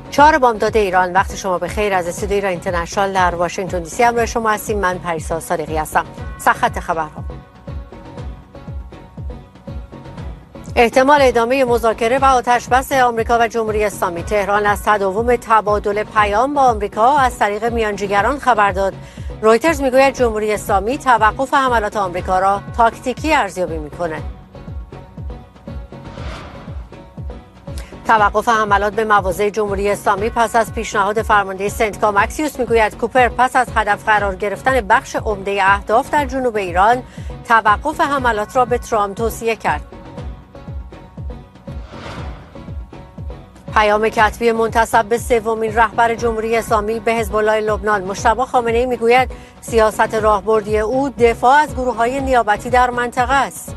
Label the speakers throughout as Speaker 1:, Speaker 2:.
Speaker 1: 4 بامداد ایران، وقت شما به خیر. از استودیوی ایران اینترنشنال در واشنگتن دی سی همراه شما هستیم. من پریسا صادقی هستم. سرخط خبرها: احتمال ادامه مذاکره و آتشبس آمریکا و جمهوری اسلامی. تهران از تداوم تبادل پیام با آمریکا از طریق میانجیگران خبر داد. رویترز میگوید جمهوری اسلامی توقف حملات آمریکا را تاکتیکی ارزیابی می‌کند. توقف حملات به مواضع جمهوری اسلامی پس از پیشنهاد فرمانده سنتکام. اکسیوس میگوید کوپر پس از هدف قرار گرفتن بخش عمده اهداف در جنوب ایران توقف حملات را به ترامپ توصیه کرد. پیام کتبی منتسب به سومین رهبر جمهوری اسلامی به حزب الله لبنان. مجتبی خامنه‌ای میگوید سیاست راهبردی او دفاع از گروه‌های نیابتی در منطقه است.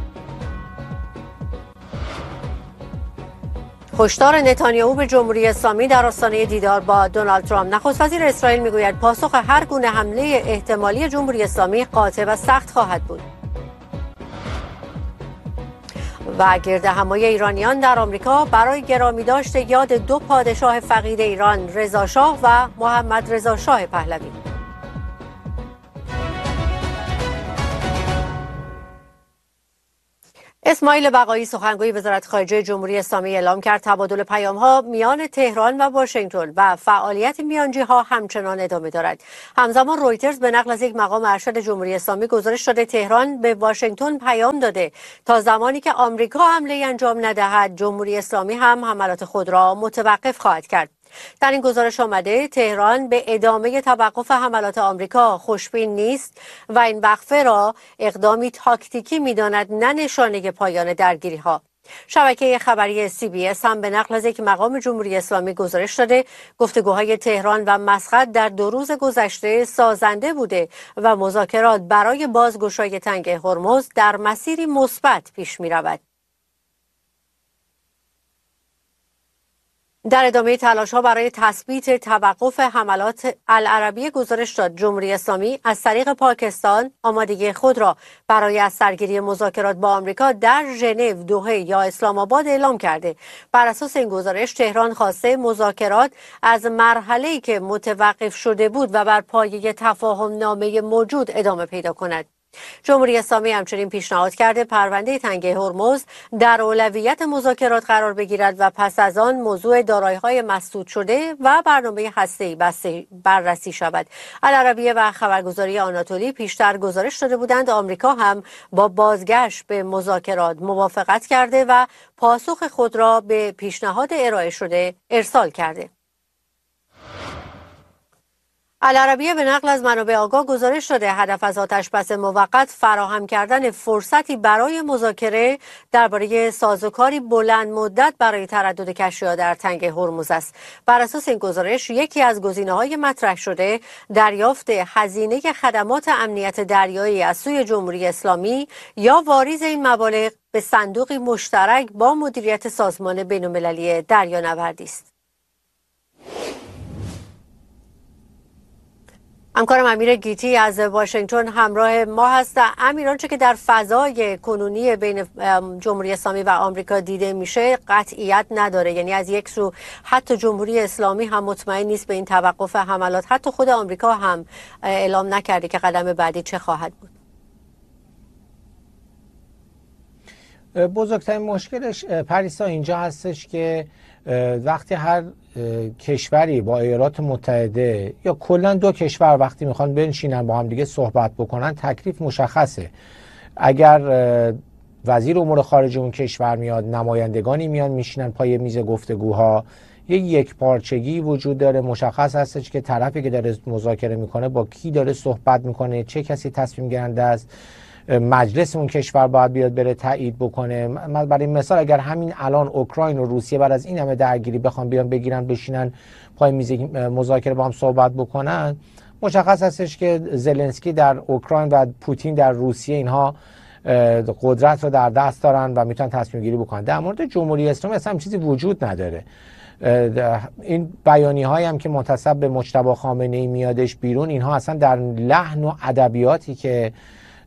Speaker 1: هشدار نتانیاهو به جمهوری اسلامی در آستانه دیدار با دونالد ترامپ. نخست وزیر اسرائیل میگوید پاسخ هر گونه حمله احتمالی جمهوری اسلامی قاطع و سخت خواهد بود. و گردهمایی ایرانیان در آمریکا برای گرامیداشت یاد 2 پادشاه فقید ایران، رضا شاه و محمد رضا شاه پهلوی. اسماعیل بقایی سخنگوی وزارت خارجه جمهوری اسلامی اعلام کرد تبادل پیام‌ها میان تهران و واشنگتن و فعالیت میانجی‌ها همچنان ادامه دارد. همزمان رویترز به نقل از یک مقام ارشد جمهوری اسلامی گزارش داده تهران به واشنگتن پیام داده تا زمانی که آمریکا حمله انجام ندهد جمهوری اسلامی هم حملات خود را متوقف خواهد کرد. در این گزارش آمده تهران به ادامه توقف حملات آمریکا خوشبین نیست و این وقفه را اقدامی تاکتیکی می‌داند، نه نشانه پایان درگیری‌ها. شبکه خبری CBS هم به نقل از یک مقام جمهوری اسلامی گزارش داده گفتگوهای تهران و مسقط در 2 روز گذشته سازنده بوده و مذاکرات برای بازگشایی تنگ هرمز در مسیری مثبت پیش می‌رود. در ادامه تلاش‌ها برای تثبیت توقف حملات العربیه گزارش داد جمهوری اسلامی از طریق پاکستان آمادگی خود را برای از سرگیری مذاکرات با آمریکا در ژنو، دوحه یا اسلام آباد اعلام کرده. بر اساس این گزارش تهران خواسته مذاکرات از مرحله‌ای که متوقف شده بود و بر پایه تفاهم نامه موجود ادامه پیدا کند. جمهوری اسلامی همچنین پیشنهاد کرده پرونده تنگ هرمز در اولویت مذاکرات قرار بگیرد و پس از آن موضوع دارایی‌های مسدود شده و برنامه هسته‌ای بررسی شود. العربیه و خبرگزاری آناتولی پیشتر گزارش داده بودند آمریکا هم با بازگشت به مذاکرات موافقت کرده و پاسخ خود را به پیشنهاد ارائه شده ارسال کرده. العربیه به نقل از منابع آگاه گزارش داده هدف از آتشبس موقت فراهم کردن فرصتی برای مذاکره درباره سازوکاری بلند مدت برای تردد کشتی‌ها در تنگ هرمز است. بر اساس این گزارش یکی از گزینه‌های مطرح شده دریافت هزینه خدمات امنیت دریایی از سوی جمهوری اسلامی یا واریز این مبالغ به صندوقی مشترک با مدیریت سازمان بین‌المللی دریانوردی است. همکارم امیر گیتی از واشنگتن همراه ما هست. امیر، آنچه که در فضای کنونی بین جمهوری اسلامی و آمریکا دیده میشه قطعیت نداره، یعنی از یک سو حتی جمهوری اسلامی هم مطمئن نیست به این توقف حملات، حتی خود آمریکا هم اعلام نکرده که قدم بعدی چه خواهد بود.
Speaker 2: بزرگترین مشکلش پریسا اینجا هستش که وقتی هر کشوری با ایالات متحده یا کلا 2 کشور وقتی میخوان بنشینن با هم دیگه صحبت بکنن تکلیف مشخصه. اگر وزیر امور خارجه اون کشور میاد، نمایندگانی میان میشینن پای میز گفتگوها، یک پارچگی وجود داره، مشخص هستش که طرفی که داره مذاکره میکنه با کی داره صحبت میکنه، چه کسی تصمیم گیرنده است، مجلس اون کشور باید بیاد بره تایید بکنه. برای مثال اگر همین الان اوکراین و روسیه بعد از این همه درگیری بخوام بیان بگیرن بشینن پای میز مذاکره با هم صحبت بکنن، مشخص هستش که زلنسکی در اوکراین و پوتین در روسیه اینها قدرت رو در دست دارن و میتونن تصمیم گیری بکنن. در مورد جمهوری اسلامی اصلا چیزی وجود نداره. این بیانیه هایی هم که منتسب به مجتبی خامنه‌ای میادش بیرون، اینها اصلا در لحن و ادبیاتی که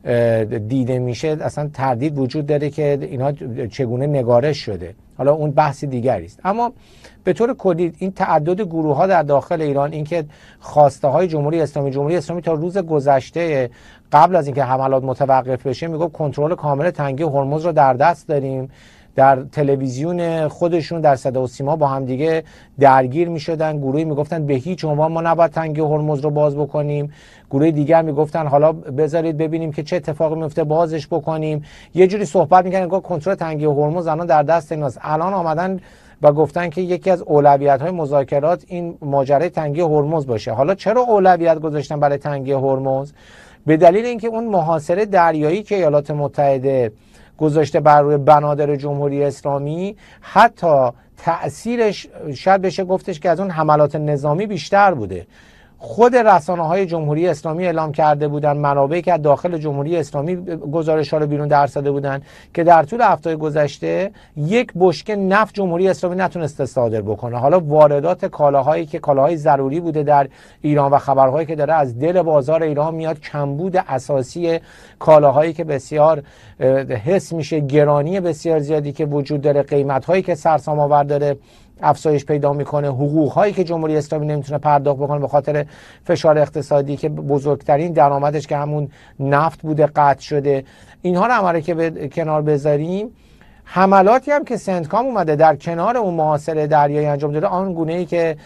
Speaker 2: دیده میشه اصلا تردید وجود داره که اینها چگونه نگارش شده. حالا اون بحث دیگری است. اما به طور کلی این تعدد گروه ها در داخل ایران، اینکه خواسته های جمهوری اسلامی تا روز گذشته قبل از اینکه حملات متوقف بشه میگفت کنترل کامل تنگه هرمز رو در دست داریم، در تلویزیون خودشون در صدا و سیما با هم دیگه درگیر میشدن. گروهی میگفتن به هیچ عنوان ما نباید تنگه هرمز رو باز بکنیم، گروه دیگر میگفتن حالا بذارید ببینیم که چه اتفاقی میفته بازش بکنیم. یه جوری صحبت میکنن که کنترل تنگه هرمز الان در دست ایناست. الان آمدن و گفتن که یکی از اولویت‌های مذاکرات این ماجرای تنگه هرمز باشه. حالا چرا اولویت گذاشتن برای تنگه هرمز؟ به دلیل اینکه اون محاصره دریایی که ایالات متحده گذاشته بر روی بنادر جمهوری اسلامی، حتی تأثیرش شاید بشه گفتش که از اون حملات نظامی بیشتر بوده. خود رسانه‌های جمهوری اسلامی اعلام کرده بودن، منابعی که داخل جمهوری اسلامی گزارش‌ها رو بیرون درآورده بودن که در طول هفته گذشته یک بشکه نفت جمهوری اسلامی نتونسته صادر بکنه. حالا واردات کالاهایی که کالاهای ضروری بوده در ایران و خبرهایی که داره از دل بازار ایران میاد، کمبود اساسی کالاهایی که بسیار حس میشه، گرانی بسیار زیادی که وجود داره، قیمت‌هایی که سرسام‌آور داره افزایش پیدا میکنه، حقوق‌هایی که جمهوری اسلامی نمیتونه پرداخت بکنه به خاطر فشار اقتصادی که بزرگترین درآمدش که همون نفت بوده قطع شده. اینها رو هم که به کنار بذاریم، حملاتی هم که سنتکام اومده در کنار اون محاصره دریایی انجام داده، آن گونه‌ای که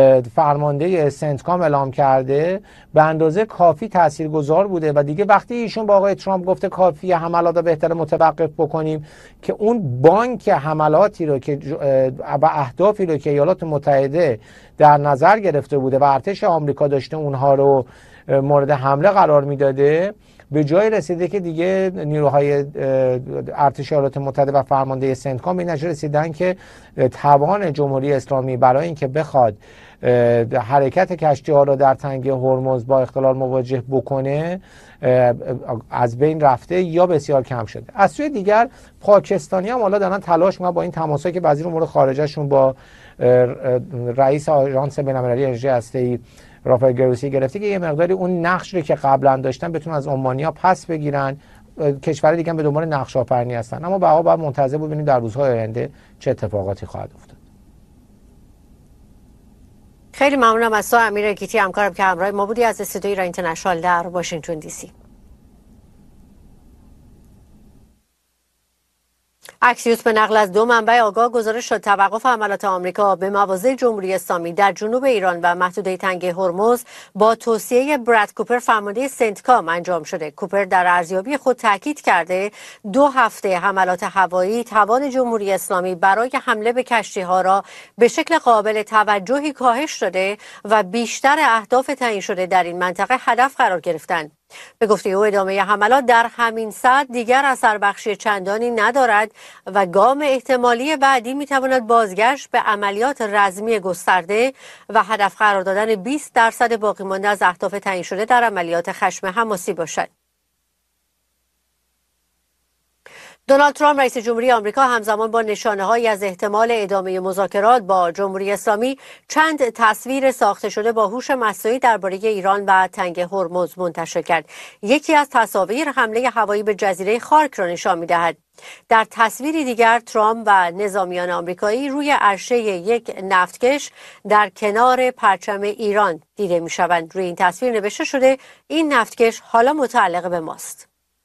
Speaker 2: فرمانده سنتکام اعلام کرده به اندازه کافی تاثیرگذار بوده و دیگه وقتی ایشون با آقای ترامپ گفته کافیه حملات رو بهتر متوقف بکنیم، که اون بانک حملاتی رو که و اهدافی رو که ایالات متحده در نظر گرفته بوده و ارتش آمریکا داشته اونها رو مورد حمله قرار میداده، به جای رسیده که دیگه نیروهای ارتش ایالات متحده و فرمانده سنتکام به این نتیجه رسیدن که توان جمهوری اسلامی برای اینکه بخواد حرکت کشتی‌ها رو در تنگه هرمز با اختلال مواجه بکنه از بین رفته یا بسیار کم شده. از سوی دیگر پاکستانی هم حالا دارن تلاش میکنن با این تماسایی که وزیر امور خارجه شون با رئیس آژانس بین‌المللی انرژی هسته‌ای رافائل گروسی گرفته که یه مقداری اون نقش رو که قبلا داشتن بتونن از عمانی‌ها پس بگیرن. کشورهای دیگه هم به دنبال نقش آفرینی هستن، اما باید منتظر ببینیم در روزهای آینده چه اتفاقاتی خواهد افتاد.
Speaker 1: خیلی ممنونم از تو امیر گیتی، همکارم که همراه ما بودی از استودیوی ایران اینترنشنال در واشنگتن دی سی. اکسیوس به نقل از 2 منبع آگاه گزارش شد توقف حملات آمریکا به مواضع جمهوری اسلامی در جنوب ایران و محدوده تنگه هرمز با توصیه براد کوپر فرمانده سنتکام انجام شده. کوپر در ارزیابی خود تاکید کرده 2 هفته حملات هوایی توان جمهوری اسلامی برای حمله به کشتی‌ها را به شکل قابل توجهی کاهش داده و بیشتر اهداف تعیین شده در این منطقه هدف قرار گرفتند. به گفته او ادامه حملات در همین ساعت دیگر اثر بخشی چندانی ندارد و گام احتمالی بعدی میتواند بازگشت به عملیات رزمی گسترده و هدف قرار دادن 20% باقی مانده از اهداف تعیین شده در عملیات خشم حماسی باشد. دونالد ترامپ رئیس جمهوری آمریکا همزمان با نشانه‌هایی از احتمال ادامه مذاکرات با جمهوری اسلامی چند تصویر ساخته شده با هوش مصنوعی درباره ایران و تنگه هرمز منتشر کرد. یکی از تصاویر حمله هوایی به جزیره خارک را نشان می‌دهد. در تصویری دیگر ترامپ و نظامیان آمریکایی روی عرشه یک نفتکش در کنار پرچم ایران دیده می‌شوند. روی این تصویر نوشته شده این نفتکش حالا متعلق به ماست.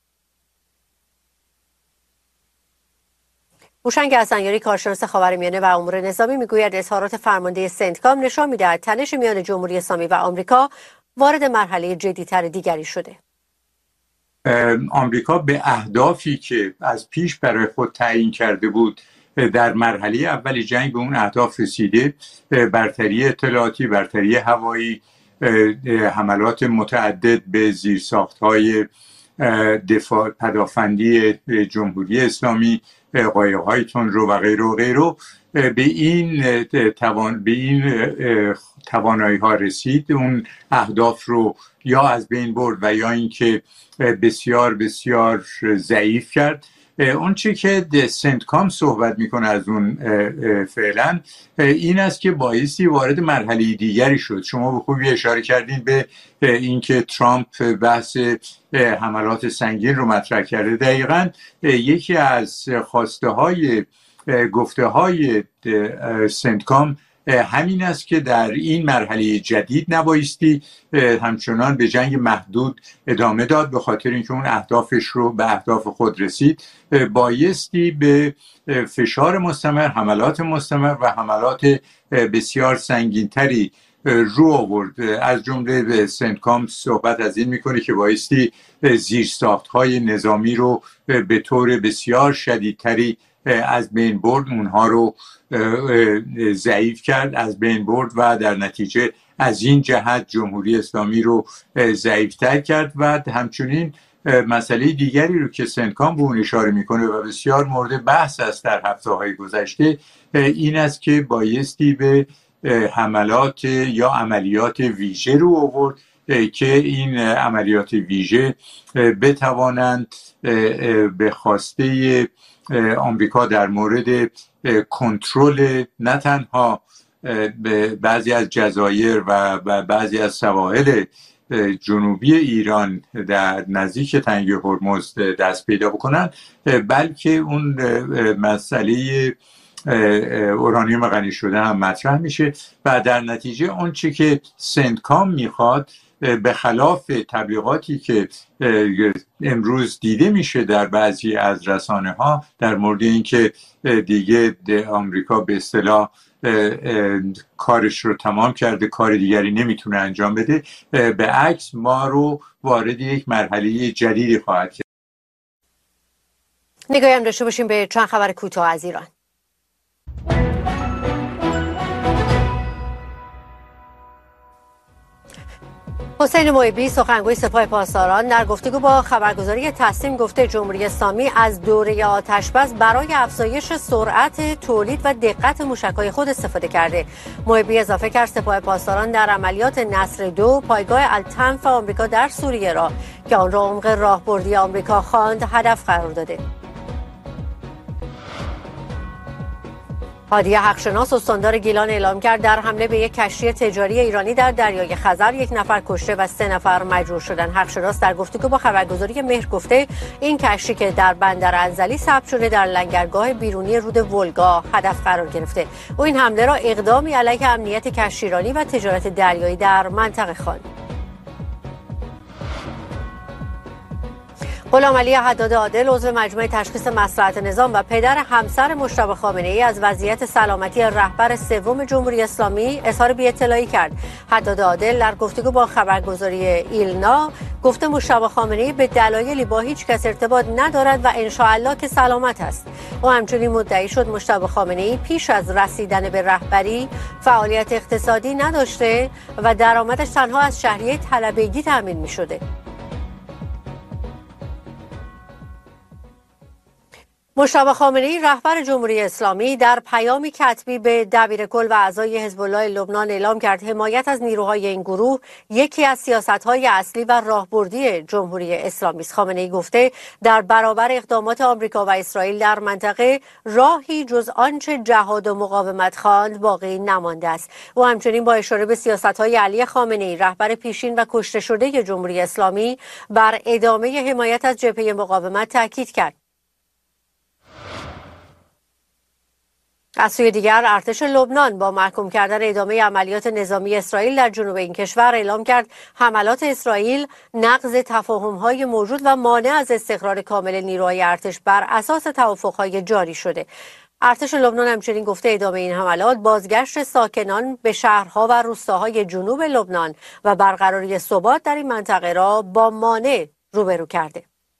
Speaker 1: هوشنگ حسنیاری کارشناس خاورمیانه و امور نظامی میگوید اظهارات فرمانده سنتکام نشان میدهد تنش میان جمهوری اسلامی و آمریکا وارد مرحله جدی‌تر دیگری شده.
Speaker 3: آمریکا به اهدافی که از پیش برای خود تعیین کرده بود در مرحله اول جنگ به اون اهداف رسیده. برتری اطلاعاتی، برتری هوایی، حملات متعدد به زیرساخت‌های دفاع پدافندی جمهوری اسلامی، قایق‌های تندرو و غیره و غیره، به این توانایی‌ها رسید. اون اهداف رو یا از بین برد و یا اینکه بسیار بسیار ضعیف کرد اون چی که سنتکام صحبت میکنه از اون فعلا این است که بایستی وارد مرحله دیگری شد. شما به خوبی اشاره کردین به اینکه ترامپ بحث حملات سنگین رو مطرح کرده. دقیقاً یکی از خواسته های گفته های سنتکام همین است که در این مرحله جدید نبایستی همچنان به جنگ محدود ادامه داد، به خاطر اینکه اون اهدافش رو به اهداف خود رسید. بایستی به فشار مستمر، حملات مستمر و حملات بسیار سنگینتری رو آورد. از جمله به سنتکام صحبت از این میکنه که بایستی زیرساخت‌های نظامی رو به طور بسیار شدیدتری از بین برد، اونها رو ضعیف کرد، از بین برد و در نتیجه از این جهت جمهوری اسلامی رو ضعیفتر کرد. و همچنین مسئله دیگری رو که سنتکام به اون اشاره میکنه و بسیار مورد بحث است در هفته‌های گذشته این است که بایستی به حملات یا عملیات ویژه رو آورد که این عملیات ویژه بتوانند به خواسته آمریکا در مورد کنترل نه تنها بعضی از جزایر و بعضی از سواحل جنوبی ایران در نزدیک تنگه هرمز دست پیدا بکنن، بلکه اون مسئله اورانیوم غنی شده هم مطرح میشه و در نتیجه اون چی که سنتکام میخواد به خلاف تبلیغاتی که امروز دیده میشه در بعضی از رسانه ها در مورد اینکه دیگه آمریکا به اصطلاح کارش رو تمام کرده، کار دیگری نمیتونه انجام بده، به عکس ما رو وارد یک مرحله جدیدی خواهد کرد.
Speaker 1: نگاهی هم داشته باشیم به چند خبر کوتاه از ایران. حسین محبی سخنگوی سپاه پاسداران در گفتگو با خبرگزاری تسنیم گفته جمهوری اسلامی از دوره آتشبس برای افزایش سرعت تولید و دقت موشک‌های خود استفاده کرده. محبی اضافه کرد سپاه پاسداران در عملیات نصر 2 پایگاه التنف آمریکا در سوریه را که آن را عمق راهبردی آمریکا خواند هدف قرار داده. هادی حقشناس استاندار گیلان اعلام کرد در حمله به یک کشتی تجاری ایرانی در دریای خزر 1 نفر کشته و 3 نفر مجروح شدند. حقشناس در گفتگو با خبرگزاری مهر گفته این کشتی که در بندر انزلی ثبت شده در لنگرگاه بیرونی رود ولگا هدف قرار گرفته. او این حمله را اقدامی علیه امنیت کشتیرانی و تجارت دریایی در منطقه خواند. غلامعلی حداد عادل عضو مجمع تشخیص مصلحت نظام و پدر همسر مجتبی خامنه‌ای از وضعیت سلامتی رهبر سوم جمهوری اسلامی اظهار بی‌اطلاعی کرد. حداد عادل در گفتگو با خبرگزاری ایلنا گفته مجتبی خامنه‌ای به دلایلی با هیچ کس ارتباط ندارد و انشاءالله که سلامت است. او همچنین مدعی شد مجتبی خامنه‌ای پیش از رسیدن به رهبری فعالیت اقتصادی نداشته و درآمدش تنها از شهریه طلبگی تامین می‌شده. مجتبی خامنه‌ای رهبر جمهوری اسلامی در پیامی کتبی به دبیرکل و اعضای حزب الله لبنان اعلام کرد حمایت از نیروهای این گروه یکی از سیاست‌های اصلی و راهبردی جمهوری اسلامی است. خامنه‌ای گفته در برابر اقدامات آمریکا و اسرائیل در منطقه راهی جز آنچه جهاد و مقاومت خواند باقی نمانده است. او همچنین با اشاره به سیاست‌های علی خامنه‌ای رهبر پیشین و کشته شده جمهوری اسلامی بر ادامه حمایت از جبهه مقاومت تاکید کرد. از سوی دیگر ارتش لبنان با محکوم کردن ادامه عملیات نظامی اسرائیل در جنوب این کشور اعلام کرد حملات اسرائیل نقض تفاهم‌های موجود و مانع از استقرار کامل نیروهای ارتش بر اساس توافق‌های جاری شده. ارتش لبنان همچنین گفته ادامه این حملات بازگشت ساکنان به شهرها و روستاهای جنوب لبنان و برقراری ثبات در این منطقه را با مانع روبرو کرده.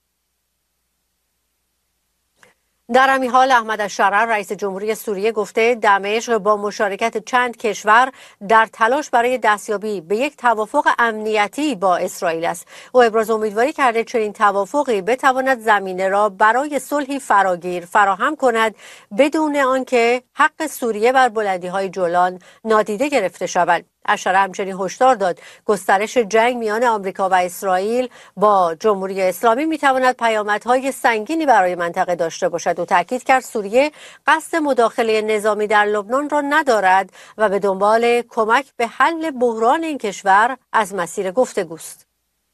Speaker 1: در همین حال احمد الشرر رئیس جمهوری سوریه گفته دمشق با مشارکت چند کشور در تلاش برای دستیابی به یک توافق امنیتی با اسرائیل است. او ابراز امیدواری کرده چنین توافقی بتواند زمینه را برای صلحی فراگیر فراهم کند بدون آنکه حق سوریه بر بلندی‌های جولان نادیده گرفته شود. اشاره همچنین هشدار داد گسترش جنگ میان آمریکا و اسرائیل با جمهوری اسلامی میتواند پیامدهای سنگینی برای منطقه داشته باشد و تاکید کرد سوریه قصد مداخله نظامی در لبنان را ندارد و به دنبال کمک به حل بحران این کشور از مسیر گفتگوست.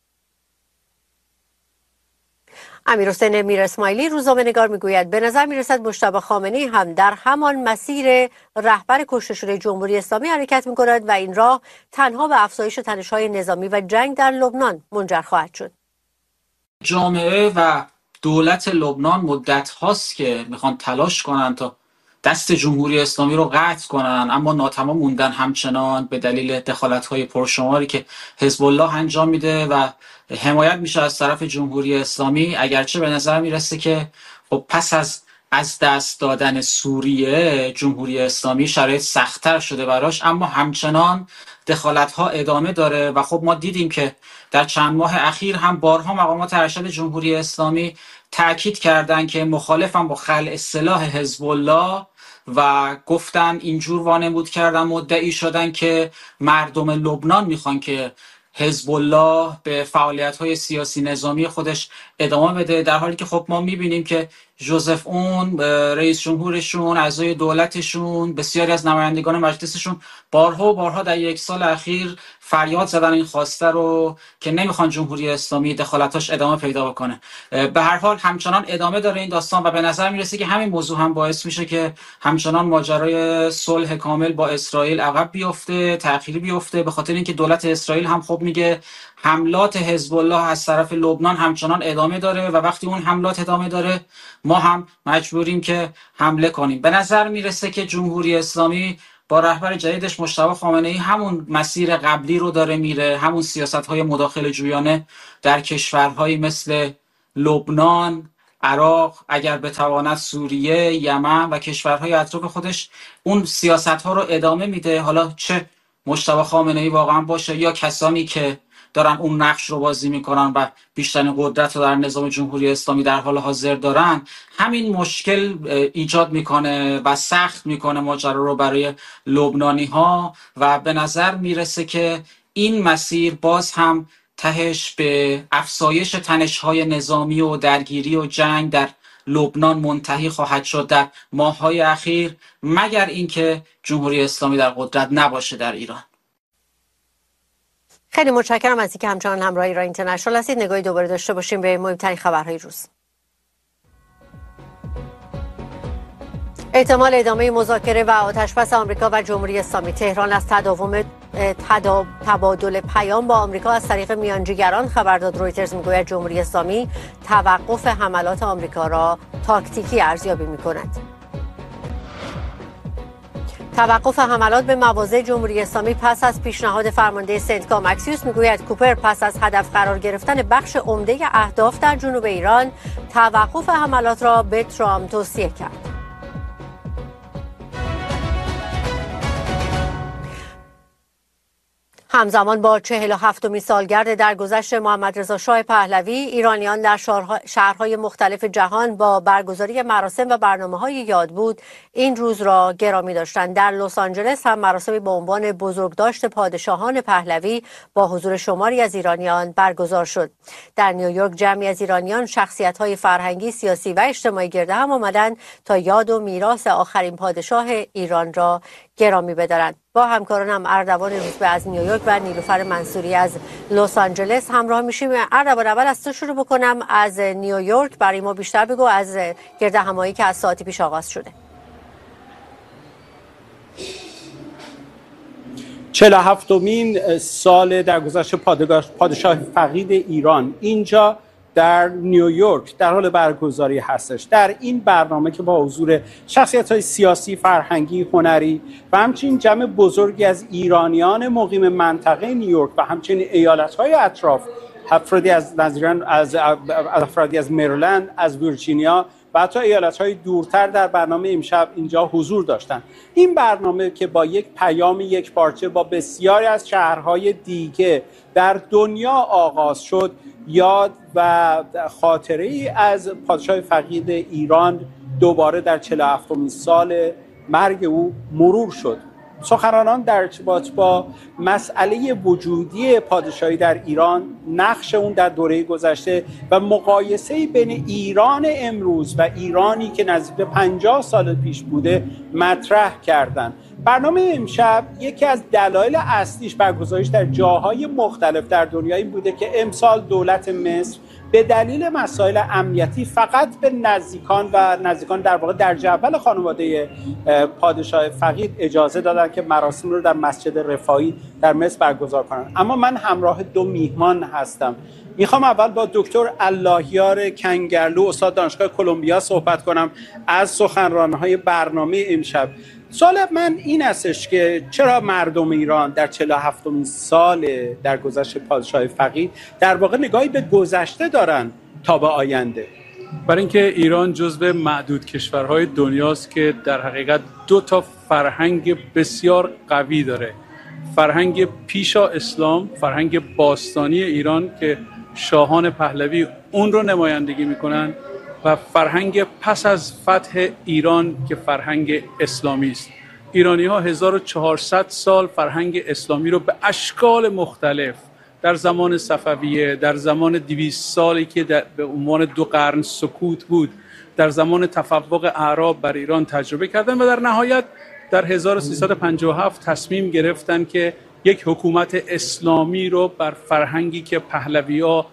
Speaker 1: امیرحسین میر اسماعیلی روزنامه‌نگار میگوید به نظر میرسد مجتبی خامنه‌ای هم در همان مسیر رهبر کشته شده جمهوری اسلامی حرکت میکند و این راه تنها به افزایش تنش‌های نظامی و جنگ در لبنان منجر خواهد شد.
Speaker 4: جامعه و دولت لبنان مدت هاست که میخوان تلاش کنن تا دست جمهوری اسلامی رو قطع کنن، اما ناتمام موندن همچنان به دلیل دخالت‌های پرشماری که حزب الله انجام میده و حمایت میشه از طرف جمهوری اسلامی. اگرچه به نظر میرسه که خب پس از دست دادن سوریه جمهوری اسلامی شرایط سخت‌تر شده براش، اما همچنان دخالت‌ها ادامه داره و خب ما دیدیم که در چند ماه اخیر هم بارها مقامات ارشد جمهوری اسلامی تاکید کردند که مخالفن با خلع سلاح حزب الله و گفتن اینجور وانمود کردن، مدعی شدن که مردم لبنان میخوان که حزب الله به فعالیت‌های سیاسی نظامی خودش ادامه بده، در حالی که خب ما می‌بینیم که ژوزف اون رئیس جمهورشون، اعضای دولتشون، بسیاری از نمایندگان مجلسشون بارها و بارها در یک سال اخیر فریاد زدن این خواسته رو که نمیخوان جمهوری اسلامی دخالتاش ادامه پیدا بکنه. به هر حال همچنان ادامه داره این داستان و به نظر میرسه که همین موضوع هم باعث میشه که همچنان ماجرای صلح کامل با اسرائیل عقب بیفته، تأخیری بیفته، به خاطر اینکه دولت اسرائیل هم خب میگه حملات حزب الله از طرف لبنان همچنان ادامه داره و وقتی اون حملات ادامه داره ما هم مجبوریم که حمله کنیم. به نظر میرسه که جمهوری اسلامی با رهبر جدیدش مجتبی خامنه‌ای همون مسیر قبلی رو داره میره، همون سیاست‌های مداخله جویانه در کشورهایی مثل لبنان، عراق، اگر بتواند سوریه، یمن و کشورهای اطراف خودش اون سیاست‌ها رو ادامه میده. حالا چه مجتبی خامنه‌ای واقعا باشه یا کسانی که دارن اون نقش رو بازی میکنن و بیشترین قدرت رو در نظام جمهوری اسلامی در حال حاضر دارن، همین مشکل ایجاد میکنه و سخت میکنه ماجرا رو برای لبنانی ها و به نظر میرسه که این مسیر باز هم تهش به افزایش تنش‌های نظامی و درگیری و جنگ در لبنان منتهی خواهد شد در ماه‌های اخیر، مگر اینکه جمهوری اسلامی در قدرت نباشه در ایران.
Speaker 1: خیلی متشکرم از اینکه همچنان همراه ایران اینترنشنال هستید. نگاهی دوباره داشته باشیم به مهمترین خبرهای روز. احتمال ادامه مذاکره و آتشبس آمریکا و جمهوری اسلامی. تهران از تداوم تبادل پیام با آمریکا از طریق میانجیگران خبر داد. رویترز میگوید جمهوری اسلامی توقف حملات آمریکا را تاکتیکی ارزیابی میکند. توقف حملات به مواضع جمهوری اسلامی پس از پیشنهاد فرمانده سنتکام. اکسیوس میگوید کوپر پس از هدف قرار گرفتن بخش عمده اهداف در جنوب ایران توقف حملات را به ترامپ توصیه کرد. همزمان با 47مین سالگرد درگذشت محمد رضا شاه پهلوی، ایرانیان در شهرهای مختلف جهان با برگزاری مراسم و برنامه‌های یادبود این روز را گرامی داشتند. در لس آنجلس هم مراسمی با عنوان بزرگداشت پادشاهان پهلوی با حضور شماری از ایرانیان برگزار شد. در نیویورک جمعی از ایرانیان، شخصیت‌های فرهنگی، سیاسی و اجتماعی گرد هم آمدند تا یاد و میراث آخرین پادشاه ایران را گرامی بدارند. با همکارانم اردوان روزبه از نیویورک و نیلوفر منصوری از لس آنجلس همراه میشیم. اردوان، اول از تو شروع بکنم، از نیویورک برای ما بیشتر بگو از گرد همایی که از ساعتی پیش آغاز شده.
Speaker 5: 47مین سال درگذشت پادشاه فقید ایران اینجا در نیویورک در حال برگزاری هستش. در این برنامه که با حضور شخصیت‌های سیاسی، فرهنگی، هنری و همچنین جمع بزرگی از ایرانیان مقیم منطقه نیویورک و همچنین ایالت‌های اطراف، افرادی از مریلند، از ویرجینیا و حتی ایالت‌های دورتر در برنامه امشب اینجا حضور داشتند. این برنامه که با یک پیام یکپارچه با بسیاری از شهرهای دیگه در دنیا آغاز شد، یاد و خاطره ای از پادشاه فقید ایران دوباره در 47مین سال مرگ او مرور شد. سخنرانان در ارتباط با مسئله وجودی پادشاهی در ایران، نقش اون در دوره گذشته و مقایسه بین ایران امروز و ایرانی که نزدیک به 50 سال پیش بوده مطرح کردند. برنامه امشب یکی از دلایل اصلیش برگزاریش در جاهای مختلف در دنیا این بوده که امسال دولت مصر به دلیل مسائل امنیتی فقط به نزدیکان در واقع درجه اول خانواده پادشاه فقید اجازه دادن که مراسم رو در مسجد رفاهی در مصر برگزار کنن. اما من همراه دو میهمان هستم. میخوام اول با دکتر اللهیار کنگرلو استاد دانشگاه کلمبیا صحبت کنم از سخنرانهای برنامه امشب. سوال من این استش که چرا مردم ایران در 47مین سال در گذشت پادشاه فقید در واقع نگاهی به گذشته دارن تا به آینده؟
Speaker 6: برای اینکه ایران جزو معدود کشورهای دنیاست که در حقیقت 2 فرهنگ بسیار قوی داره. فرهنگ پیشا اسلام، فرهنگ باستانی ایران که شاهان پهلوی اون رو نمایندگی میکنن، و فرهنگ پس از فتح ایران که فرهنگ اسلامی است. ایرانی ها 1400 سال فرهنگ اسلامی رو به اشکال مختلف در زمان صفویه، در زمان 200 سالی که به عنوان 2 قرن سکوت بود، در زمان تفوق اعراب بر ایران تجربه کردن و در نهایت در 1357 تصمیم گرفتن که یک حکومت اسلامی رو بر فرهنگی که پهلوی‌ها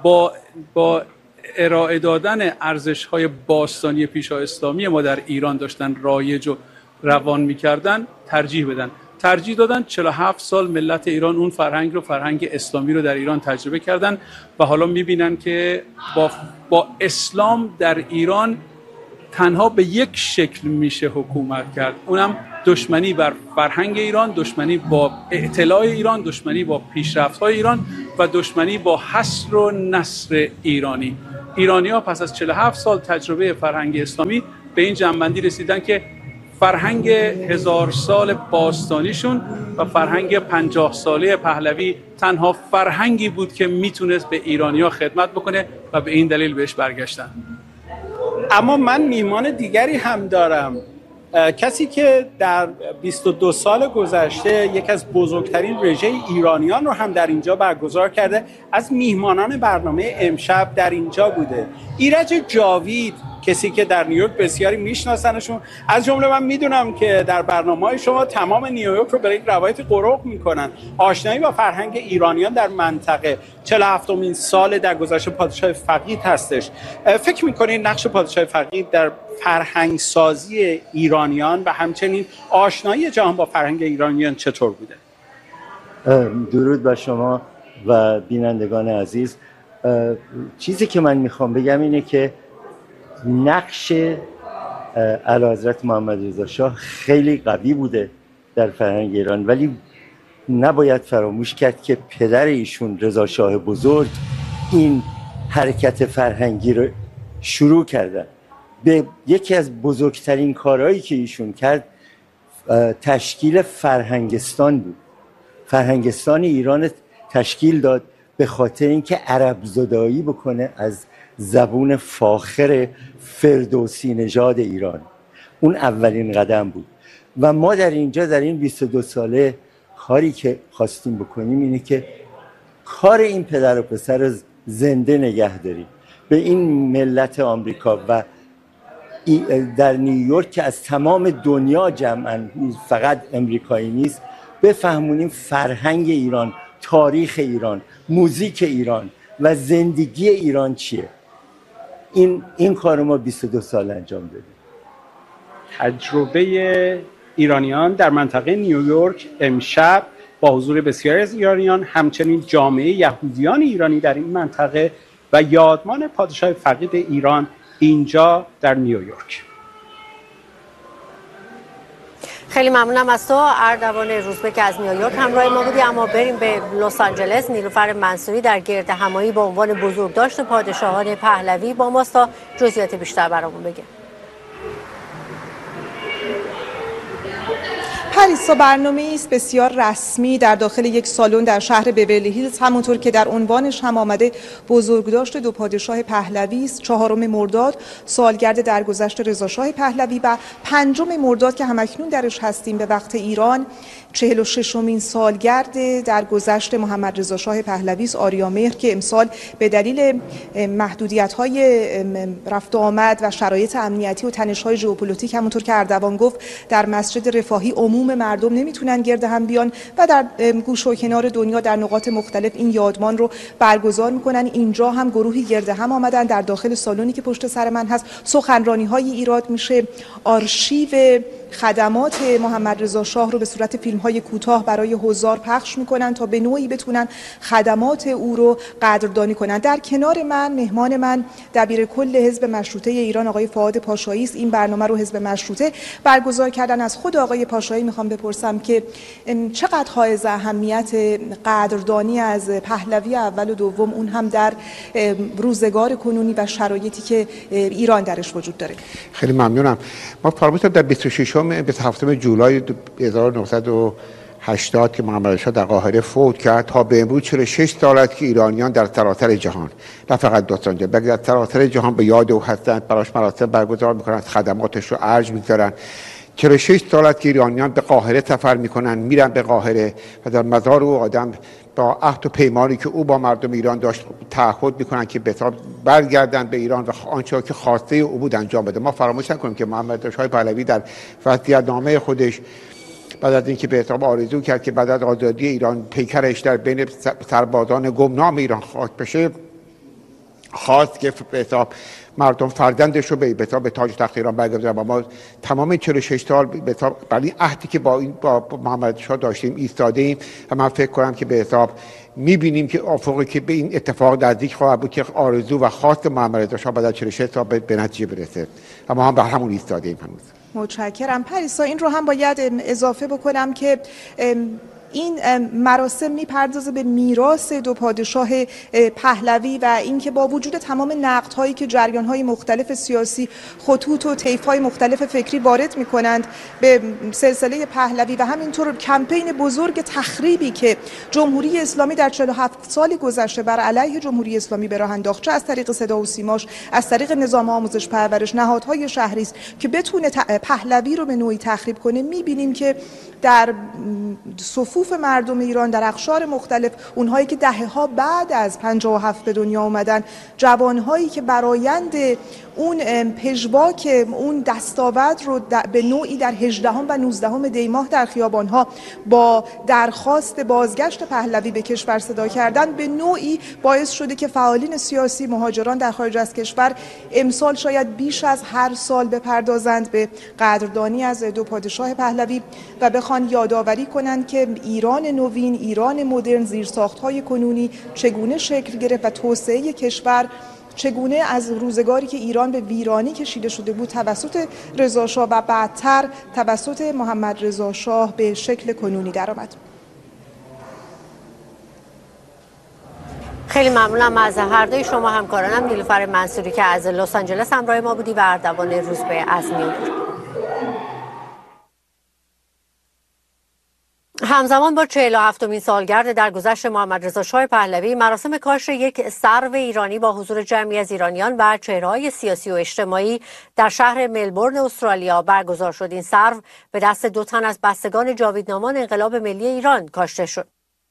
Speaker 6: با ارائه دادن ارزش‌های باستانی پیشا اسلامی ما در ایران داشتن رایج و روان می‌کردن ترجیح دادن 47 سال ملت ایران اون فرهنگ اسلامی رو در ایران تجربه کردن و حالا می‌بینن که با اسلام در ایران تنها به یک شکل میشه حکومت کرد، اونم دشمنی بر فرهنگ ایران، دشمنی با اطلاع ایران، دشمنی با پیشرفت‌های ایران و دشمنی با حصر و نصر ایرانی‌ها پس از 47 سال تجربه فرهنگ اسلامی به این جنبندی رسیدن که فرهنگ 1000 سال باستانیشون و فرهنگ 50 ساله پهلوی تنها فرهنگی بود که میتونست به ایرانی‌ها خدمت بکنه و به این دلیل بهش برگشتن.
Speaker 5: اما من میهمان دیگری هم دارم، کسی که در 22 سال گذشته یک از بزرگترین رژه ایرانیان رو هم در اینجا برگزار کرده، از میهمانان برنامه امشب در اینجا بوده. ایرج جاوید، کسی که در نیویورک بسیاری میشناسنشون، از جمله من میدونم که در برنامه‌های شما تمام نیویورک رو به یک روایت قرق میکنن. آشنایی با فرهنگ ایرانیان در منطقه 47مین سال در گذشت پادشاه فقید هستش. فکر میکنید نقش پادشاه فقید در فرهنگ سازی ایرانیان و همچنین آشنایی جهان با فرهنگ ایرانیان چطور بوده؟
Speaker 7: درود بر شما و بینندگان عزیز. چیزی که من میخوام بگم اینه که نقش اعلیحضرت محمد رضا شاه خیلی قوی بوده در فرهنگ ایران، ولی نباید فراموش کرد که پدر ایشون رضا شاه بزرگ این حرکت فرهنگی رو شروع کردن. به یکی از بزرگترین کارهایی که ایشون کرد تشکیل فرهنگستان بود. فرهنگستان ایران تشکیل داد به خاطر اینکه عرب زدایی بکنه از زبون فاخر فردوسی نژاد ایران. اون اولین قدم بود و ما در اینجا در این 22 ساله کاری که خواستیم بکنیم اینه که کار این پدر و پسر زنده نگه داریم، به این ملت آمریکا و در نیویورک که از تمام دنیا جمعاً، فقط امریکایی نیست، بفهمونیم فرهنگ ایران، تاریخ ایران، موزیک ایران و زندگی ایران چیه. این کار ما 22 سال انجام دادیم.
Speaker 5: تجربه ایرانیان در منطقه نیویورک امشب با حضور بسیاری از ایرانیان، همچنین جامعه یهودیان ایرانی در این منطقه و یادمان پادشاه فقید ایران اینجا در نیویورک.
Speaker 1: خیلی ممنونم از تو اردوان روزبه که از نیویورک همراه ما بودی. اما بریم به لس آنجلس. نیلوفر منصوری در گرد همایی با عنوان بزرگداشت پادشاهان پهلوی با ماست تا جزئیات بیشتر برامون بگه.
Speaker 8: پریسا برنامه‌ای است بسیار رسمی در داخل یک سالن در شهر بیورلی هیلز، همونطور که در عنوانش هم آمده بزرگداشت دو پادشاه پهلوی است. 4 مرداد سالگرد درگذشت رضاشاه پهلوی و 5 مرداد که همکنون درش هستیم به وقت ایران 46مین سالگرد درگذشت محمد رضا شاه پهلوی است. آریامهر که امسال به دلیل محدودیت‌های رفت و آمد و شرایط امنیتی و تنش‌های ژئوپلیتیک همونطور که اردوان گفت در مسجد رفاهی عموم مردم نمیتونن گرد هم بیان و در گوش و کنار دنیا در نقاط مختلف این یادمان رو برگزار میکنن. اینجا هم گروهی گرد هم آمدن در داخل سالونی که پشت سر من هست. سخنرانی‌های ایراد میشه، آرشیو خدمات محمد رضا شاه رو به صورت فیلم‌های کوتاه برای حضار پخش میکنن تا به نوعی بتونن خدمات او رو قدردانی کنن. در کنار من مهمان من دبیر کل حزب مشروطه ایران آقای فؤاد پاشایی است. این برنامه رو حزب مشروطه برگزار کردن. از خود آقای پاشایی میخوام بپرسم که چقدر حائز اهمیت قدردانی از پهلوی اول و دوم، اون هم در روزگار کنونی و شرایطی که ایران درش وجود داره.
Speaker 9: خیلی ممنونم. ما فراموش در 27 جولای 1980 که محمد رضا شاه در قاهره فوت کرد تا به امروز 46 سال است که ایرانیان در سراسر جهان، نه فقط دوستان بلکه در سراسر جهان به یاد او هستند، براش مراسم برگزار میکنند، خدماتش رو ارج میگذارند. 46 سال است که ایرانیان به قاهره سفر میکنن، میرن به قاهره و در مزار او آدم با عهد و پیمانی که او با مردم ایران داشت تعهد میکنن که به حساب برگردن به ایران و آنچه که خواسته او بود انجام بده. ما فراموش نکنیم که محمد رضا شاه پهلوی در وصیت‌نامه خودش بعد از اینکه به حساب آرزو کرد که بعد از آزادی ایران پیکرش در بین سربازان گمنام ایران خاک بشه، خواست که به حساب مردم فرزندش رو به تاج تخت ایران برگزارن. و ما تمام 46 سال به حساب برای عهدی که با محمد شاه داشتیم ایستاده ایم و من فکر کنم که به حساب میبینیم که افقی که به این اتفاق نزدیک خواهد بود که آرزو و خواست محمد رضا شاه بعد از 46 سال به نتیجه برسه و ما هم بر همون ایستاده ایم هنوز.
Speaker 8: متشکرم. پریسا این رو هم باید اضافه بکنم که این مراسم میپردازه به میراث دو پادشاه پهلوی و اینکه با وجود تمام نقدهایی که جریان‌های مختلف سیاسی، خطوط و طیف‌های مختلف فکری وارد می‌کنند به سلسله پهلوی و همینطور کمپین بزرگ تخریبی که جمهوری اسلامی در 47 سال گذشته بر علیه جمهوری اسلامی به راه انداخت، چه از طریق صدا و سیماش، از طریق نظام آموزش پرورش، نهادهای شهری است که بتونه پهلوی رو به نوعی تخریب کنه، می‌بینیم که در صفوف مردم ایران در اقشار مختلف، اونهایی که دهه‌ها بعد از 57 به دنیا اومدن، جوانهایی که برآیند اون پژواک اون دستاورد رو به نوعی در 18 و 19 دی ماه در خیابان‌ها با درخواست بازگشت پهلوی به کشور صدا کردن، به نوعی باعث شده که فعالین سیاسی، مهاجران در خارج از کشور امسال شاید بیش از هر سال بپردازند به قدردانی از دو پادشاه پهلوی و بخوان یادآوری کنند که ایران نوین، ایران مدرن، زیرساخت‌های کنونی چگونه شکل گرفت و توسعه کشور چگونه از روزگاری که ایران به ویرانی کشیده شده بود توسط رضا شاه و بعدتر توسط محمد رضا شاه به شکل کنونی درآمد.
Speaker 1: خیلی ممنونم از هر دوی شما همکارانم، نیلوفر منصوری که از لس آنجلس همراه ما بودی و اردوان روزبه از نیویورک. همزمان با 47مین سالگرد درگذشت محمد رضا شاه پهلوی، مراسم کاشت یک سرو ایرانی با حضور جمعی از ایرانیان و چهره‌های سیاسی و اجتماعی در شهر ملبورن استرالیا برگزار شد. این سرو به دست 2 تن از بستگان جاویدنامان انقلاب ملی ایران کاشته شد.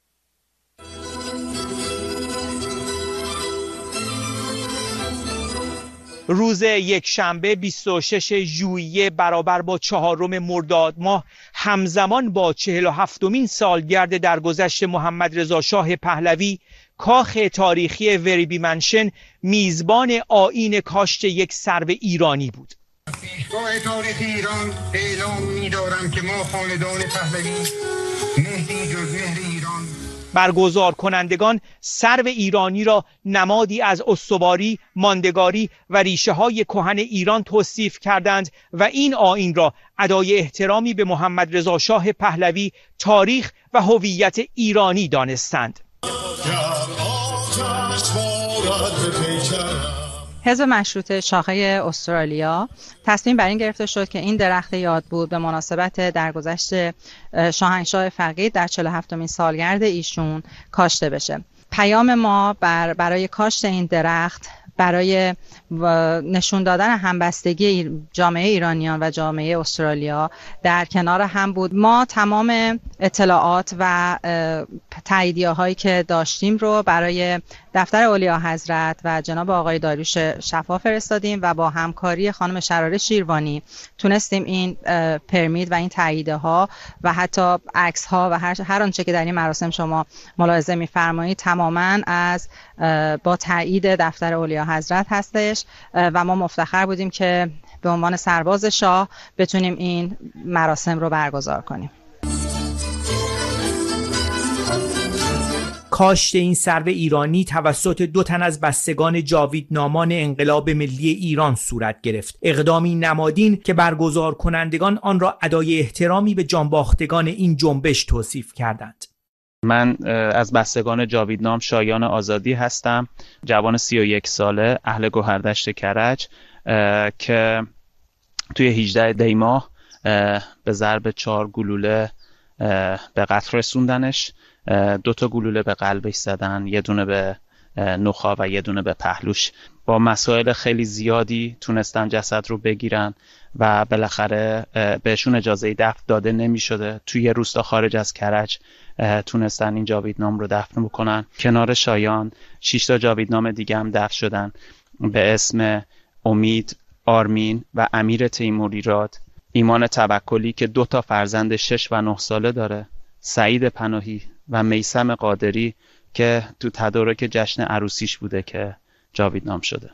Speaker 10: روز یکشنبه 26 ژوئیه برابر با 4 مرداد ماه همزمان با 47مین سالگرد درگذشت محمد رضا شاه پهلوی، کاخ تاریخی وربی منشن میزبان آیین کاشت یک سرو ایرانی بود.
Speaker 11: پیشگاه تاریخ ایران اعلام می‌دارم که ما خاندان پهلوی مهدی جز مهر ایران
Speaker 10: برگزار کنندگان سرو ایرانی را نمادی از استواری، ماندگاری و ریشه های کهن ایران توصیف کردند و این آیین را ادای احترامی به محمد رضا شاه پهلوی، تاریخ و هویت ایرانی دانستند.
Speaker 12: حزب مشروطه شاخه استرالیا تصمیم بر این گرفته شد که این درخت یاد بود به مناسبت درگذشت شاهنشاه فقید در 47مین سالگرد ایشون کاشته بشه. پیام ما برای کاشت این درخت برای نشون دادن همبستگی جامعه ایرانیان و جامعه استرالیا در کنار هم بود. ما تمام اطلاعات و تاییدیه هایی که داشتیم رو برای دفتر اولیا حضرت و جناب آقای داریوش شفا فرستادیم و با همکاری خانم شراره شیروانی تونستیم این پرمیت و این تاییدیه ها و حتی عکس ها و هر آنچه که در این مراسم شما ملاحظه می‌فرمایید تماماً از با تایید دفتر اولیا حضرت هستش و ما مفتخر بودیم که به عنوان سرباز شاه بتونیم این مراسم رو برگزار کنیم.
Speaker 10: کاشت این سرو ایرانی توسط 2 تن از بستگان جاویدنامان انقلاب ملی ایران صورت گرفت. اقدامی نمادین که برگزار کنندگان آن را ادای احترامی به جانباختگان این جنبش توصیف کردند.
Speaker 13: من از بستگان جاویدنام شایان آزادی هستم، جوان 31 ساله، اهل گوهردشت کرج که توی 18 دی ماه به ضرب 4 گلوله به قتل رسوندنش. 2 تا گلوله به قلبش زدن، یه دونه به نخا و یه دونه به پهلوش. با مسائل خیلی زیادی تونستن جسد رو بگیرن و بالاخره بهشون اجازه دفن داده نمی شده. توی یه روستا خارج از کرج تونستن این جاویدنام رو دفن بکنن. کنار شایان 6 تا جاویدنام دیگه هم دفن شدن به اسم امید، آرمین و امیر تیموریراد، ایمان توکلی که 2 تا فرزند 6 و 9 ساله داره، سعید پناهی و میثم قادری که تو تدارک جشن عروسیش بوده که جاویدنام شده.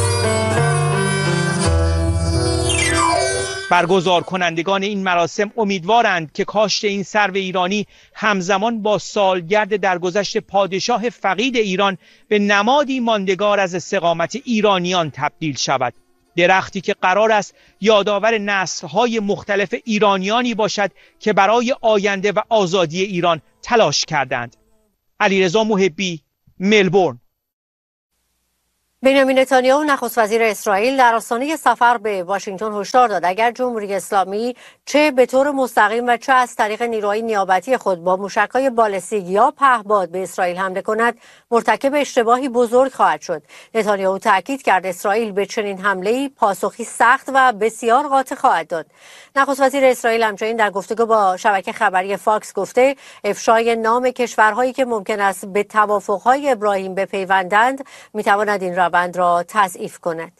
Speaker 10: برگزار کنندگان این مراسم امیدوارند که کاشت این سرو ایرانی همزمان با سالگرد درگذشت پادشاه فقید ایران به نمادی ماندگار از استقامت ایرانیان تبدیل شود. درختی که قرار است یادآور نسل‌های مختلف ایرانیانی باشد که برای آینده و آزادی ایران تلاش کردند. علیرضا محبی، ملبورن.
Speaker 1: بنیامین نتانیاهو نخست وزیر اسرائیل در آستانه سفر به واشنگتن هشدار داد اگر جمهوری اسلامی چه به طور مستقیم و چه از طریق نیروهای نیابتی خود با موشک‌های بالستیک یا پهپاد به اسرائیل حمله کند مرتکب اشتباهی بزرگ خواهد شد. نتانیاهو تاکید کرد اسرائیل به چنین حمله‌ای پاسخی سخت و بسیار قاطع خواهد داد. نخست وزیر اسرائیل همچنین در گفتگو با شبکه خبری فاکس گفته افشای نام کشورهایی که ممکن است به توافق‌های ابراهیم بپیوندند می‌تواند این روند را تضعیف کند.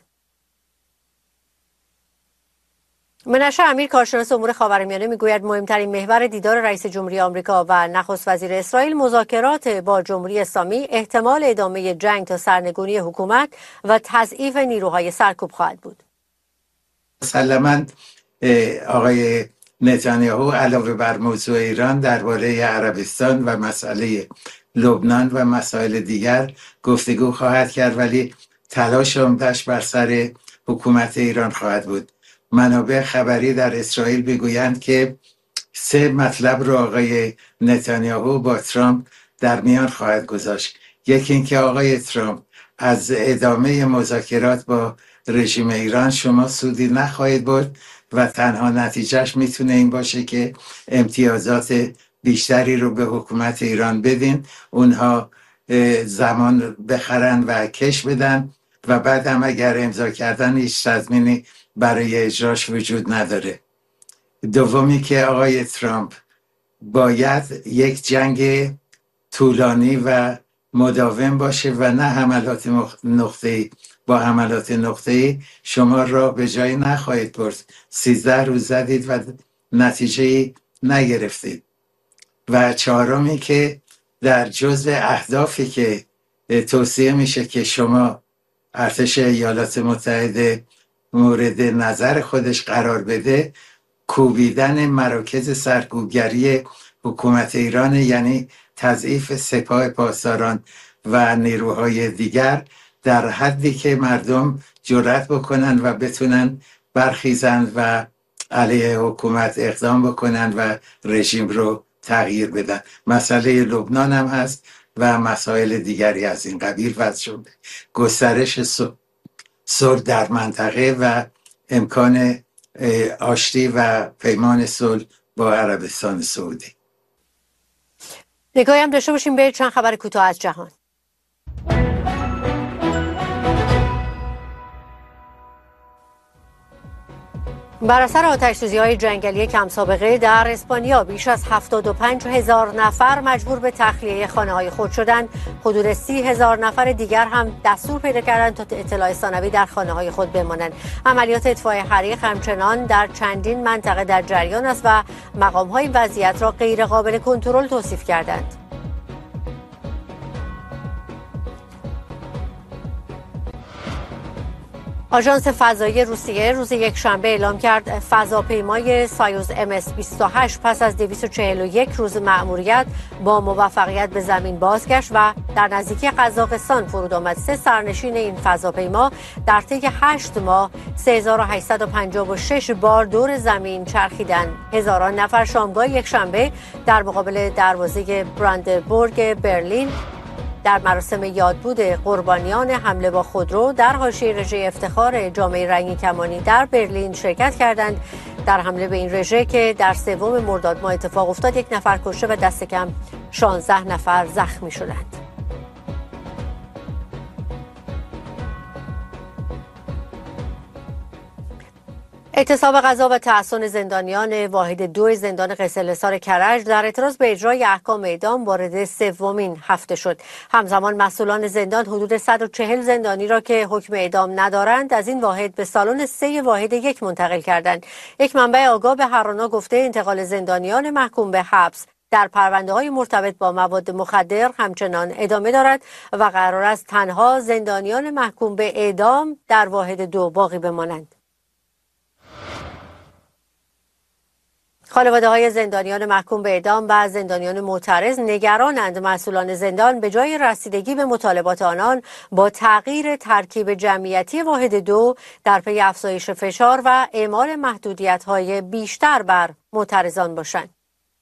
Speaker 1: منشه امیر کارشناس امور خاورمیانه میگوید مهمترین محور دیدار رئیس جمهوری آمریکا و نخست وزیر اسرائیل مذاکرات با جمهوری اسلامی، احتمال ادامه جنگ تا سرنگونی حکومت و تضعیف نیروهای سرکوب خواهد بود.
Speaker 14: مسلماً آقای نتانیاهو علاوه بر موضوع ایران درباره عربستان و مسئله لبنان و مسائل دیگر گفتگو خواهد کرد، ولی تلاش عمده‌اش بر سر حکومت ایران خواهد بود. منابع خبری در اسرائیل میگویند که 3 مطلب را آقای نتانیاهو با ترامپ در میان خواهد گذاشت. یکی اینکه آقای ترامپ از ادامه مذاکرات با رژیم ایران شما سودی نخواهید برد و تنها نتیجهش میتونه این باشه که امتیازات بیشتری رو به حکومت ایران بدین، اونها زمان بخرن و کش بدن و بعد هم اگر امضا کردن هیچ تضمینی برای اجراش وجود نداره. دومی که آقای ترامپ باید یک جنگ طولانی و مداوم باشه و نه حملات نقطه‌ای. با حملات نقطه‌ای شما را به جایی نخواهید برد. 13 روز زدید و نتیجه نگرفتید. و 4می که در جزء اهدافی که توصیه میشه که شما ارتش ایالات متحده مورد نظر خودش قرار بده، کوبیدن مراکز سرکوبگری حکومت ایران، یعنی تضعیف سپاه پاسداران و نیروهای دیگر در حدی که مردم جرأت بکنن و بتونن برخیزن و علیه حکومت اقدام بکنن و رژیم رو تغییر بدن. مسئله لبنان هم هست و مسائل دیگری از این قبیل و از جمله گسترش صلح در منطقه و امکان آشتی و پیمان صلح با عربستان سعودی.
Speaker 1: نگاهی هم داشته باشیم به چند خبر کوتاه از جهان. بر اثر آتش‌سوزی‌های جنگلی کم سابقه در اسپانیا بیش از 75,000 نفر مجبور به تخلیه خانه‌های خود شدند. حدود 30,000 نفر دیگر هم دستور پیدا کردند تا اطلاع ثانوی در خانه‌های خود بمانند. عملیات اطفاء حریق همچنان در چندین منطقه در جریان است و مقام‌های این وضعیت را غیر قابل کنترل توصیف کردند. آژانس فضایی روسیه روز یکشنبه اعلام کرد فضاپیمای سایوز MS-28 پس از 241 روز مأموریت با موفقیت به زمین بازگشت و در نزدیکی قزاقستان فرود آمد. 3 سرنشین این فضاپیما در طی 8 ماه 3856 بار دور زمین چرخیدند. هزاران نفر شامگاه یکشنبه در مقابل دروازه براندنبورگ برلین در مراسم یادبود قربانیان حمله با خودرو در حاشیه رژه افتخار جامعه رنگی کمانی در برلین شرکت کردند. در حمله به این رژه که در 3 مرداد ماه اتفاق افتاد 1 نفر کشته و دست کم 16 نفر زخمی شدند. اعتصاب غذا و تحصن زندانیان واحد 2 زندان قزل‌حصار کرج در اعتراض به اجرای احکام اعدام وارد 3مین هفته شد. همزمان مسئولان زندان حدود 140 زندانی را که حکم اعدام ندارند از این واحد به سالن 3 واحد 1 منتقل کردند. یک منبع آگاه به هرانا گفته انتقال زندانیان محکوم به حبس در پرونده‌های مرتبط با مواد مخدر همچنان ادامه دارد و قرار است تنها زندانیان محکوم به اعدام در واحد 2 باقی بمانند. خانواده‌های زندانیان محکوم به اعدام و زندانیان معترض نگرانند مسئولان زندان به جای رسیدگی به مطالبات آنان با تغییر ترکیب جمعیتی واحد 2 در پی افزایش فشار و اعمال محدودیت‌های بیشتر بر معترضان باشند.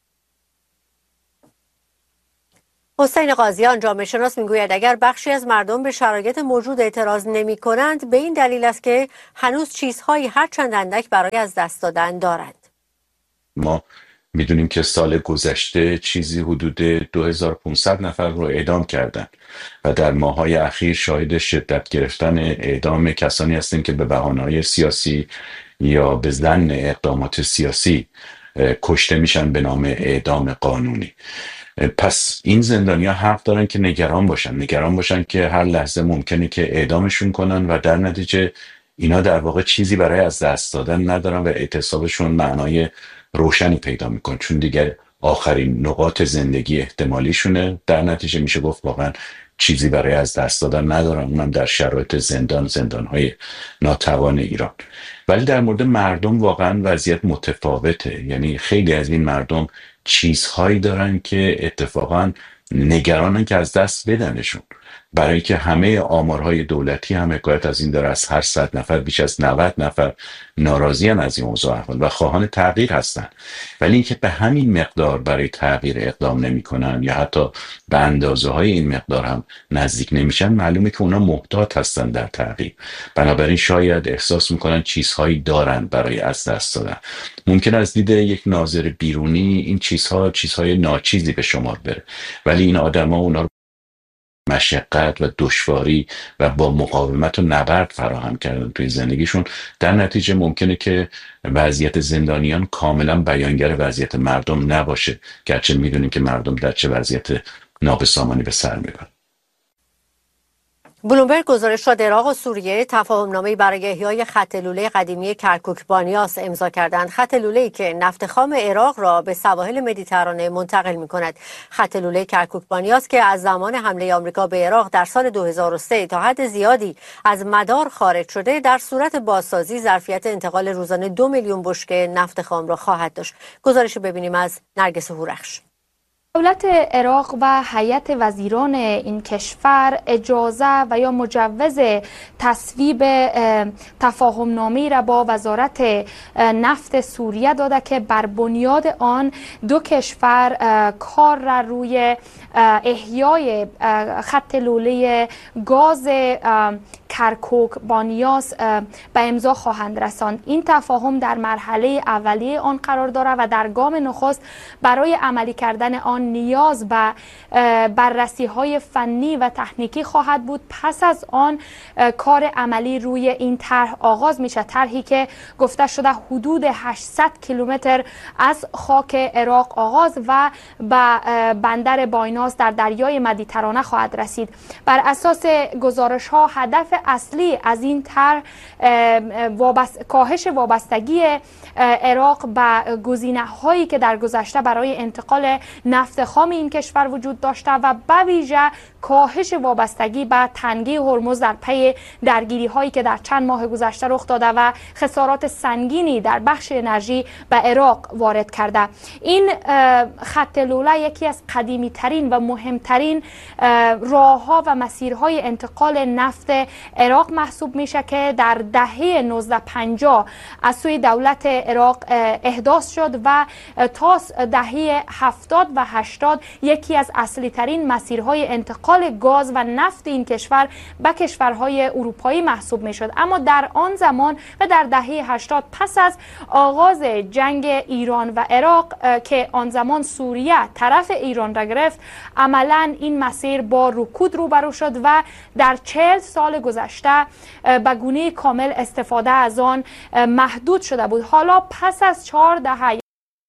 Speaker 1: حسین قاضیان جامعه شناس میگوید اگر بخشی از مردم به شرایط موجود اعتراض نمی‌کنند به این دلیل است که هنوز چیزهایی هرچند اندک برای از دست دادن دارند.
Speaker 15: ما میدونیم که سال گذشته چیزی حدود 2500 نفر رو اعدام کردن و در ماه‌های اخیر شاهد شدت گرفتن اعدام کسانی هستیم که به بهانه‌های سیاسی یا به ظن اقدامات سیاسی کشته میشن به نام اعدام قانونی. پس این زندانی‌ها حق دارن که نگران باشن که هر لحظه ممکنه که اعدامشون کنن و در نتیجه اینا در واقع چیزی برای از دست دادن ندارن و اعتصابشون معنای روشنی پیدا میکنه چون دیگه آخرین نقاط زندگی احتمالیشونه. در نتیجه میشه گفت واقعا چیزی برای از دست دادن ندارن، اونم در شرایط زندانهای ناتوان ایران. ولی در مورد مردم واقعا وضعیت متفاوته، یعنی خیلی از این مردم چیزهایی دارن که اتفاقا نگرانن که از دست بدنشون، برای اینکه همه آمارهای دولتی هم حکایت از این داره از هر 100 نفر بیش از 90 نفر ناراضی از این اوضاع احوال و خواهان تغییر هستن، ولی اینکه به همین مقدار برای تغییر اقدام نمی‌کنن یا حتی به اندازه‌های این مقدار هم نزدیک نمیشن، معلومه که اونا محتاط هستن در تغییر. بنابراین شاید احساس میکنن چیزهایی دارن برای از دست دادن. ممکن از دید یک ناظر بیرونی این چیزهای ناچیزی به شمار بره، ولی این آدما اونا رو مشقت و دشواری و با مقاومت و نبرد فراهم کردن توی زندگیشون. در نتیجه ممکنه که وضعیت زندانیان کاملا بیانگر وضعیت مردم نباشه، گرچه میدونیم که مردم در چه وضعیت نابسامانی به سر میبرن.
Speaker 1: بلومبرگ گزارش داد عراق و سوریه تفاهم‌نامه‌ای برای احیای خط لوله قدیمی کرکوک بانیاس امضا کردند. خط لوله‌ای که نفت خام عراق را به سواحل مدیترانه منتقل می‌کند. خط لوله کرکوک بانیاس که از زمان حمله آمریکا به عراق در سال 2003 تا حد زیادی از مدار خارج شده، در صورت بازسازی ظرفیت انتقال روزانه 2 میلیون بشکه نفت خام را خواهد داشت. گزارش ببینیم از نرگس هورخش.
Speaker 16: دولت عراق و هیئت وزیران این کشور اجازه و یا مجوز تصویب تفاهم نامه‌ای را با وزارت نفت سوریه داده که بر بنیاد آن دو کشور کار را روی احیای خط لوله گاز کرکوک با نیاس به امضا خواهند رساند. این تفاهم در مرحله اولیه آن قرار دارد و در گام نخست برای عملی کردن آن نیاز به بررسی‌های فنی و تکنیکی خواهد بود. پس از آن کار عملی روی این طرح آغاز میشه، طرحی که گفته شده حدود 800 کیلومتر از خاک عراق آغاز و به بندر بایناس در دریای مدیترانه خواهد رسید. بر اساس گزارش‌ها هدف اصلی از این طرح کاهش وابستگی عراق به گزینه‌هایی که در گذشته برای انتقال نفت خام این کشور وجود داشته و به ویژه کاهش وابستگی به تنگه هرمز در پی درگیری‌هایی که در چند ماه گذشته رخ داده و خسارات سنگینی در بخش انرژی به عراق وارد کرده. این خط لوله یکی از قدیمی‌ترین و مهمترین راه‌ها و مسیرهای انتقال نفت عراق محسوب میشه که در دهه 1950 از سوی دولت عراق احداث شد و تا دهه 70 و 80 یکی از اصلی ترین مسیرهای انتقال گاز و نفت این کشور به کشورهای اروپایی محسوب می شد. اما در آن زمان و در دهه 80 پس از آغاز جنگ ایران و عراق که آن زمان سوریه طرف ایران را گرفت، عملا این مسیر با رکود روبرو شد و در 40 سال گذشته به گونه کامل استفاده از آن محدود شده بود. حالا پس از 4 دهه،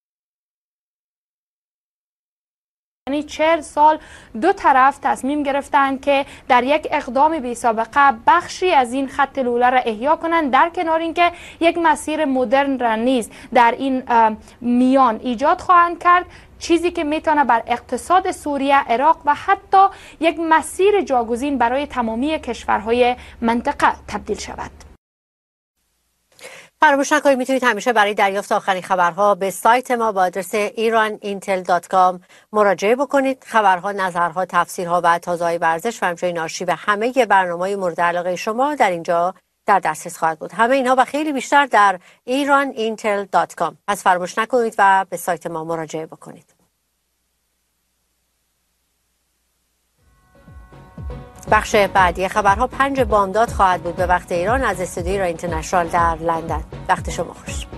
Speaker 16: یعنی 40 سال، دو طرف تصمیم گرفتند که در یک اقدام بی سابقه بخشی از این خط لوله را احیا کنند، در کنار اینکه یک مسیر مدرن را نیز در این میان ایجاد خواهند کرد، چیزی که میتونه بر اقتصاد سوریه، عراق و حتی یک مسیر جاگزین برای تمامی کشورهای منطقه تبدیل شود.
Speaker 1: فراموش نکنید میتونید همیشه برای دریافت آخرین خبرها به سایت ما با آدرس iranintel.com مراجعه بکنید. خبرها، نظرها، تفسیرها و تازه‌های ورزش و همچنین آرشیو همه برنامه‌های مورد علاقه شما در اینجا در دسترس خواهد بود. همه اینها و خیلی بیشتر در iranintel.com. پس فراموش نکنید و به سایت ما مراجعه بکنید. بخش بعدی خبرها 5 بامداد خواهد بود به وقت ایران از استودیوی ایران اینترنشنال در لندن. وقت شما خوش.